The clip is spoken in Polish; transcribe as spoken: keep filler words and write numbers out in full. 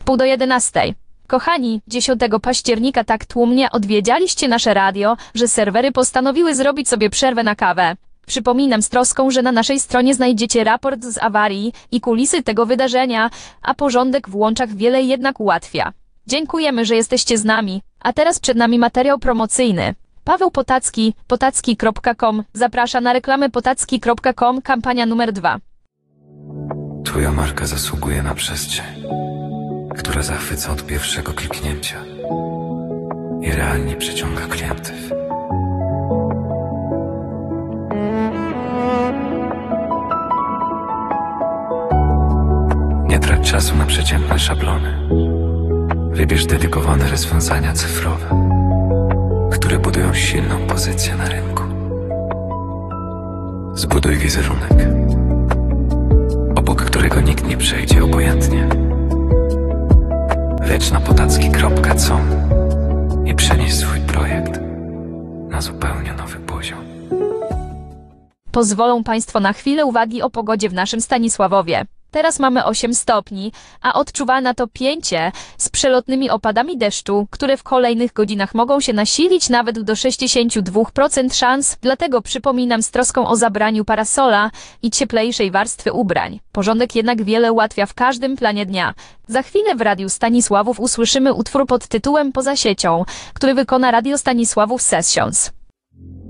wpół do jedenastej. Kochani, dziesiątego października tak tłumnie odwiedzialiście nasze radio, że serwery postanowiły zrobić sobie przerwę na kawę. Przypominam z troską, że na naszej stronie znajdziecie raport z awarii i kulisy tego wydarzenia, a porządek w łączach wiele jednak ułatwia. Dziękujemy, że jesteście z nami, a teraz przed nami materiał promocyjny. Paweł Potacki, potacki kropka com, zaprasza na reklamę potacki kropka com, kampania numer dwa. Twoja marka zasługuje na przestrzeń, która zachwyca od pierwszego kliknięcia i realnie przyciąga klientów. Nie trać czasu na przeciętne szablony. Wybierz dedykowane rozwiązania cyfrowe, które budują silną pozycję na rynku. Zbuduj wizerunek, obok którego nikt nie przejdzie obojętnie. Lecz na potacki kropka com i przenieś swój projekt na zupełnie nowy poziom. Pozwolą Państwo na chwilę uwagi o pogodzie w naszym Stanisławowie. Teraz mamy osiem stopni, a odczuwalna to pięcie z przelotnymi opadami deszczu, które w kolejnych godzinach mogą się nasilić nawet do sześćdziesiąt dwa procent szans, dlatego przypominam z troską o zabraniu parasola i cieplejszej warstwy ubrań. Porządek jednak wiele ułatwia w każdym planie dnia. Za chwilę w Radiu Stanisławów usłyszymy utwór pod tytułem Poza siecią, który wykona Radio Stanisławów Sessions.